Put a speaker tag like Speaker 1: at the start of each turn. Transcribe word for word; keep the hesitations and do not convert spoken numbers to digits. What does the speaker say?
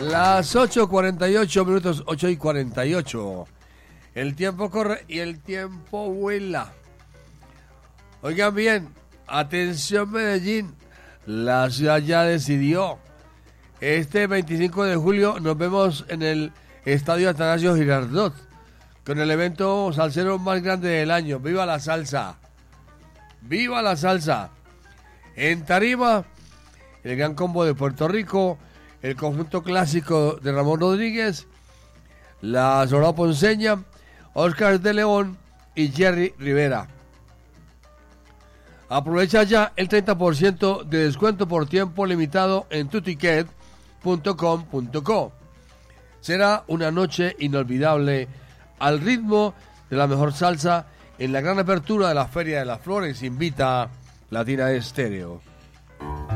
Speaker 1: Las ocho cuarenta y ocho minutos, ocho y cuarenta y ocho. El tiempo corre y el tiempo vuela. Oigan bien, atención Medellín, la ciudad ya decidió. Este veinticinco de julio nos vemos en el Estadio Atanasio Girardot con el evento salsero más grande del año. ¡Viva la salsa! ¡Viva la salsa! En tarima, el Gran Combo de Puerto Rico, el conjunto clásico de Ramón Rodríguez, la Sonora Ponceña, Oscar de León y Jerry Rivera. Aprovecha ya el treinta por ciento de descuento por tiempo limitado en tu ticket punto com punto co. Será una noche inolvidable al ritmo de la mejor salsa en la gran apertura de la Feria de las Flores. Invita Latina Estéreo.